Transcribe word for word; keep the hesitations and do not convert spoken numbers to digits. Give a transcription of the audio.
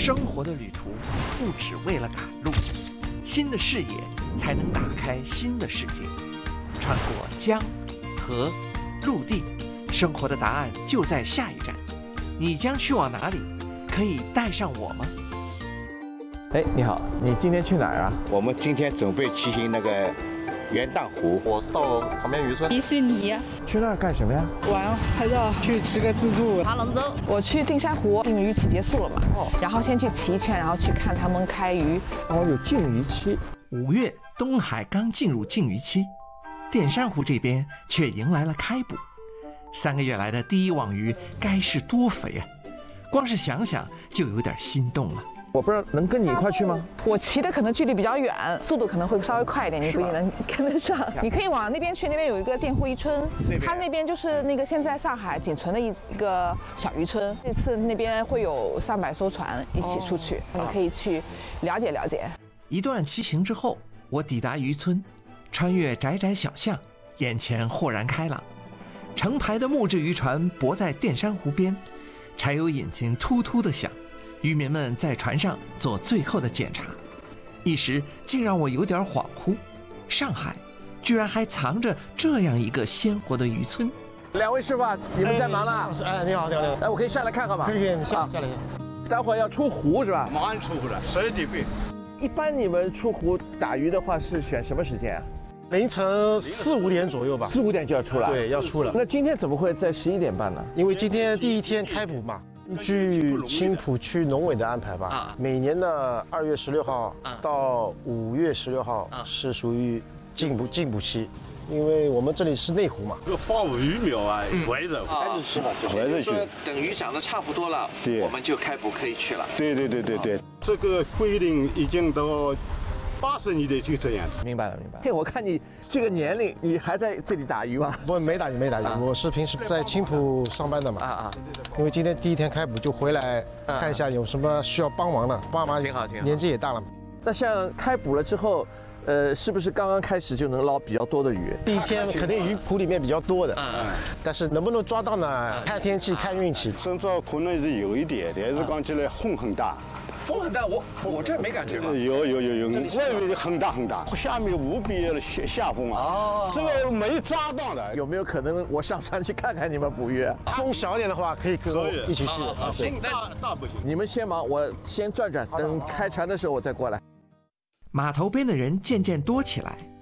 生活的旅途不只为了赶路，新的视野才能打开新的世界。穿过江、河、陆地，生活的答案就在下一站。你将去往哪里？可以带上我吗？ 哎，你好，你今天去哪儿啊？ 我们今天准备骑行那个元荡湖。 我是到旁边渔村。 迪士尼。 去那儿干什么呀？ 玩拍照。 去吃个自助。 爬龙舟。 我去定山湖，禁渔期结束了嘛，哦，然后先去骑一圈，然后去看他们开渔。 哦，有禁渔期。 五月，东海刚进入禁渔期，淀山湖这边却迎来了开捕。三个月来的第一网鱼该是多肥啊！光是想想就有点心动了。 我不知道能跟你一块去吗？ 我骑的可能距离比较远，速度可能会稍微快一点，你不一定能跟得上。你可以往那边去，那边有一个淀湖渔村，它那边就是那个现在上海仅存的一一个小渔村。这次那边会有上百艘船一起出去，你可以去了解了解。 一段骑行之后，我抵达渔村，穿越窄窄小巷，眼前豁然开朗。成排的木质渔船泊在淀山湖边，柴油引擎突突地响，渔民们在船上做最后的检查，一时竟让我有点恍惚。上海居然还藏着这样一个鲜活的渔村。 两位师傅啊，你们在忙呢？ 哎，你好，你好，你好。 哎，我可以下来看看吗？ 可以，可以，你下下来。 待会儿要出湖是吧？ 马上出湖了，十二点半。 一般你们出湖打鱼的话是选什么时间啊？ 凌晨四五点左右吧。 四五点就要出了。 对，要出了。 那今天怎么会在十一点半呢？ 因为今天第一天开捕嘛。据青浦区农委的安排吧，每年的二月十六号到五月十六号是属于禁捕禁捕期，因为我们这里是内湖嘛。 这个放鱼苗啊，围着开始吃了， 也就是说等鱼长得差不多了， 对， 我们就开捕可以去了。 对对对对对，这个规定已经到八十年代就这样子。 明白了，明白了。嘿，我看你这个年龄，你还在这里打鱼吗？ 不，没打鱼，没打鱼。我是平时在青浦上班的嘛。啊啊。因为今天第一天开捕，就回来看一下有什么需要帮忙的。爸妈挺好，挺好。 年纪也大了嘛。 那像开捕了之后，呃，是不是刚刚开始就能捞比较多的鱼？ 第一天肯定鱼谱里面比较多的，但是能不能抓到呢？看天气，看运气。 深圳可能是有一点，但是讲起来风很大。 风很大，我我这没感觉吧？ 有有有有，外面很大很大，下面无比下下风啊！哦，这个没抓到的。 有没有可能我上船去看看你们捕鱼？ 风小一点的话，可以跟我一起去。 风大大不行。 你们先忙，我先转转，等开船的时候我再过来。 码头边的人渐渐多起来，